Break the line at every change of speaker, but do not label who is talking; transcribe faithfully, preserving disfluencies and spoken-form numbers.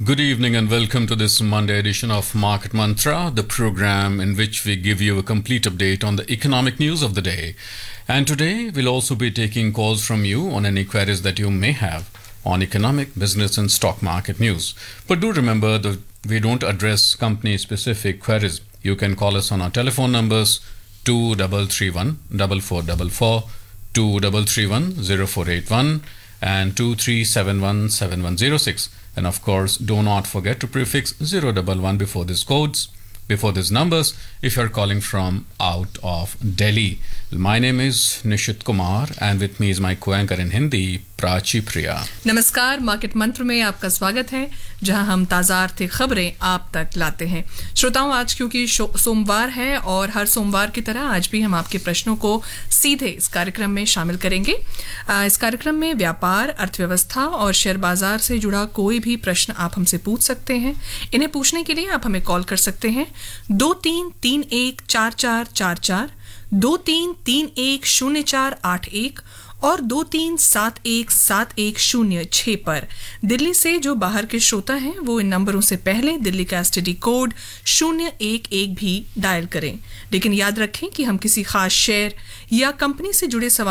Good evening and welcome to this Monday edition of Market Mantra, the program in which we give you a complete update on the economic news of the day. And today we'll also be taking calls from you on any queries that you may have on economic, business and stock market news. But do remember that we don't address company specific queries. You can call us on our telephone numbers two three three one, four four four four, two three three one, zero four eight one and two three seven one, seven one zero six. And of course, do not forget to prefix zero one one before these codes, before these numbers, if you're calling from out of Delhi. My name is Nishit Kumar and with me is my co-anchor in Hindi, Prachi प्रिया।
नमस्कार, market मंत्र में आपका स्वागत है, जहां हम ताज़ा आर्थिक खबरें आप तक लाते हैं। श्रोताओं, आज क्योंकि सोमवार है और हर सोमवार की तरह आज भी हम आपके प्रश्नों को सीधे इस कार्यक्रम में शामिल करेंगे। इस कार्यक्रम में व्यापार, अर्थव्यवस्था और शेयर बाजार से जुड़ा कोई भी प्रश्न आप हमसे पूछ सकते हैं। इन्हें पूछने के लिए आप हमें कॉल कर सकते हैं दो तीन तीन एक चार चार चार चार, दो तीन तीन एक शून्य चार आठ एक और दो तीन सात एक सात एक शून्य छह पर। दिल्ली से जो बाहर के श्रोता हैं वो इन नंबरों से पहले दिल्ली का एसटीडी कोड शून्य एक एक भी डायल करें। लेकिन याद रखें कि हम किसी खास शेयर या कंपनी से जुड़े सवाल